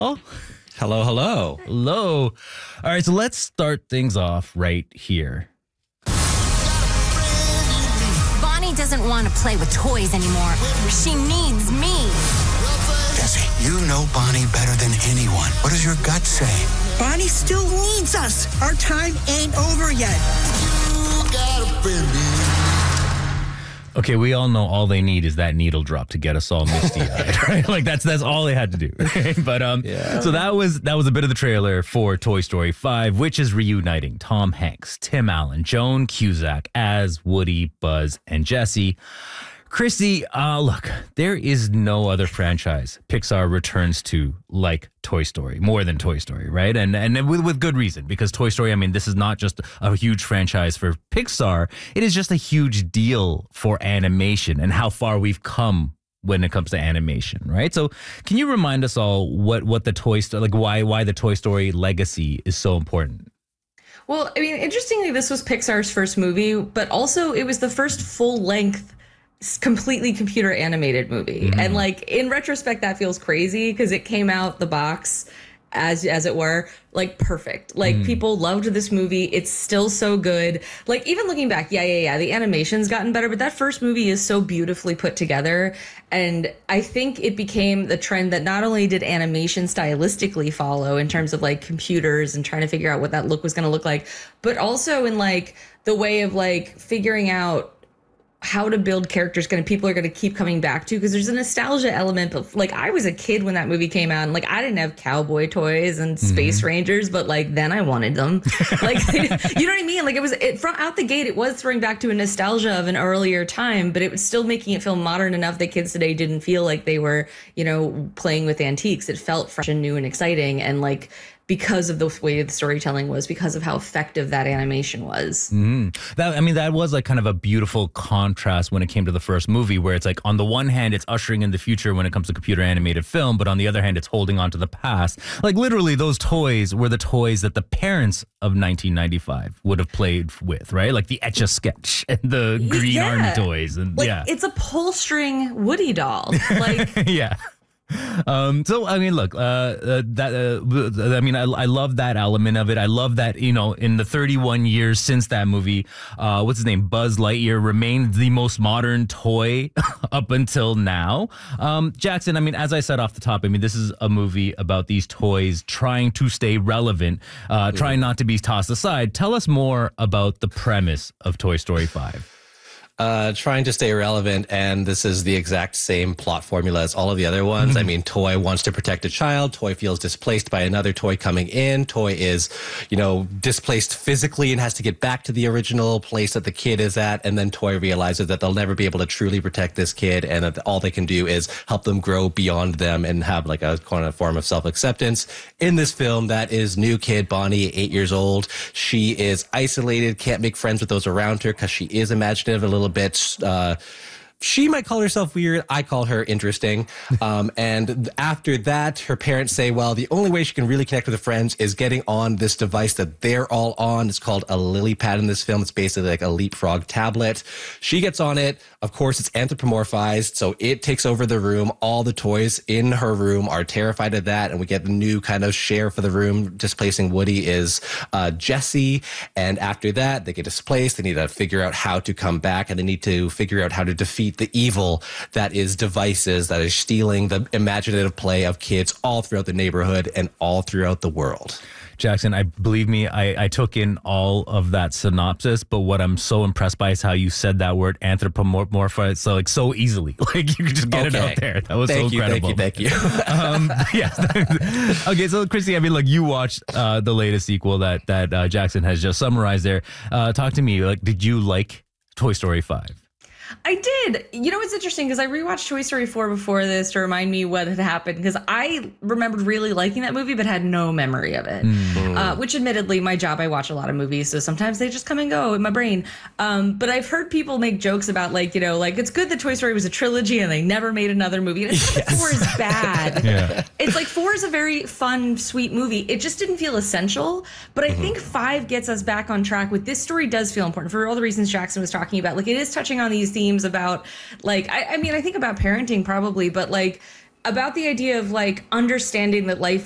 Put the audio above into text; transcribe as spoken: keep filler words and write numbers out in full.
Oh, Hello, hello. hello. All right, so let's start things off right here. Bonnie doesn't want to play with toys anymore. She needs me. Jesse, you know Bonnie better than anyone. What does your gut say? Bonnie still needs us. Our time ain't over yet. Okay, we all know all they need is that needle drop to get us all misty-eyed, right? Like that's that's all they had to do. But um, Yeah. so that was that was a bit of the trailer for Toy Story five, which is reuniting Tom Hanks, Tim Allen, Joan Cusack as Woody, Buzz, and Jesse. Christy, uh, look, there is no other franchise Pixar returns to like Toy Story, more than Toy Story, right? And and with, with good reason, because Toy Story, I mean, this is not just a huge franchise for Pixar. It is just a huge deal for animation and how far we've come when it comes to animation, right? So can you remind us all what, what the Toy Story, like why why the Toy Story legacy is so important? Well, I mean, interestingly, this was Pixar's first movie, but also it was the first full-length completely computer animated movie. Mm-hmm. And like in retrospect that feels crazy because it came out the box as as it were like perfect. Like mm. people loved this movie. It's still so good. Like even looking back, yeah, yeah, yeah, the animation's gotten better, but that first movie is so beautifully put together. And I think it became the trend that not only did animation stylistically follow in terms of like computers and trying to figure out what that look was going to look like, but also in like the way of like figuring out how to build characters going to people are going to keep coming back to, because there's a nostalgia element. But like I was a kid when that movie came out, and like I didn't have cowboy toys and Space mm-hmm. Rangers, but like then I wanted them. Like you know what I mean? Like it was it, from out the gate, it was throwing back to a nostalgia of an earlier time, but it was still making it feel modern enough that kids today didn't feel like they were, you know, playing with antiques. It felt fresh and new and exciting, and like because of the way the storytelling was, because of how effective that animation was. Mm-hmm. That I mean, that was like kind of a beautiful contrast when it came to the first movie, where it's like on the one hand, it's ushering in the future when it comes to computer animated film, but on the other hand, it's holding on to the past. Like literally, those toys were the toys that the parents of nineteen ninety-five would have played with, right? Like the Etch-a-Sketch and the Green yeah. Army toys, and like, yeah, it's a pull string Woody doll, like yeah. Um, so, I mean, look, uh, uh, that, uh, I mean, I, I love that element of it. I love that, you know, in the thirty-one years since that movie, uh, what's his name? Buzz Lightyear remained the most modern toy up until now. Um, Jackson, I mean, as I said off the top, I mean, this is a movie about these toys trying to stay relevant, uh, trying not to be tossed aside. Tell us more about the premise of Toy Story five. Uh, trying to stay relevant, and this is the exact same plot formula as all of the other ones. Mm-hmm. I mean, Toy wants to protect a child. Toy feels displaced by another toy coming in. Toy is, you know, displaced physically and has to get back to the original place that the kid is at. And then Toy realizes that they'll never be able to truly protect this kid, and that all they can do is help them grow beyond them and have like a kind of form of self-acceptance. In this film, that is new kid Bonnie, eight years old. She is isolated, can't make friends with those around her because she is imaginative, a little bit uh she might call herself weird. I call her interesting. Um, and after that, her parents say, well, the only way she can really connect with her friends is getting on this device that they're all on. It's called a lily pad in this film. It's basically like a leapfrog tablet. She gets on it. Of course, it's anthropomorphized, so it takes over the room. All the toys in her room are terrified of that, and we get the new kind of share for the room. Displacing Woody is uh, Jesse. And after that, they get displaced. They need to figure out how to come back, and they need to figure out how to defeat the evil that is devices that is stealing the imaginative play of kids all throughout the neighborhood and all throughout the world. Jackson, I believe me, I, I took in all of that synopsis, but what I'm so impressed by is how you said that word anthropomorphize so like so easily. Like you could just get okay. it out there. That was thank so you, incredible. Thank you, thank you. um, yeah. Okay, so Christy, I mean, like you watched uh, the latest sequel that that uh, Jackson has just summarized there. Uh, talk to me. Like, did you like Toy Story five? I did. You know, it's interesting because I rewatched Toy Story four before this to remind me what had happened, because I remembered really liking that movie but had no memory of it. Mm. Uh, which admittedly, my job, I watch a lot of movies, so sometimes they just come and go in my brain. Um, but I've heard people make jokes about like, you know, like it's good that Toy Story was a trilogy and they never made another movie. And it's not that four is bad. Yeah. It's like four is a very fun, sweet movie. It just didn't feel essential. But I mm-hmm. think five gets us back on track with this story does feel important for all the reasons Jackson was talking about. Like it is touching on these themes about like I, I mean I think about parenting probably, but like about the idea of like understanding that life